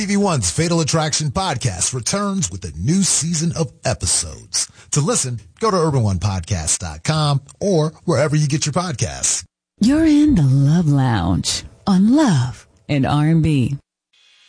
TV One's Fatal Attraction podcast returns with a new season of episodes. To listen, go to urban1podcast.com or wherever you get your podcasts. You're in the Love Lounge on Love and R&B.